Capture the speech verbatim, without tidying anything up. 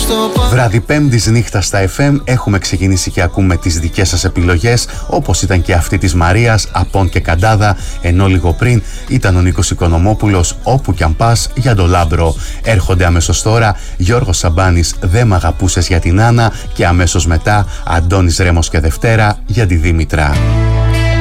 Βράδυ Πέμπτης νύχτα στα εφ εμ έχουμε ξεκινήσει και ακούμε τις δικές σας επιλογές, όπως ήταν και αυτή της Μαρίας, Απών και Καντάδα, ενώ λίγο πριν ήταν ο Νίκος Οικονομόπουλος, Όπου κι αν πας, για το Λάμπρο. Έρχονται αμέσως τώρα Γιώργος Σαμπάνης, Δεν μ' αγαπούσες, για την Άννα, και αμέσως μετά Αντώνης Ρέμος και Δευτέρα για τη Δήμητρα.